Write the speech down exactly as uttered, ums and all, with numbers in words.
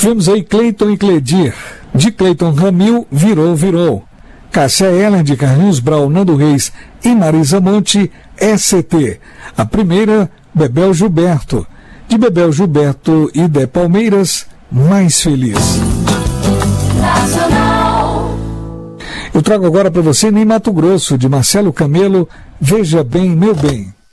Tivemos aí Cleiton e Cledir. De Cleiton Ramil, Virou, Virou. Cássia Heller, de Carlinhos Brau, Nando Reis e Marisa Monte, S T. A primeira, Bebel Gilberto. De Bebel Gilberto e de Palmeiras, Mais Feliz. Nacional. Eu trago agora para você Nem Mato Grosso, de Marcelo Camelo, Veja Bem, Meu Bem.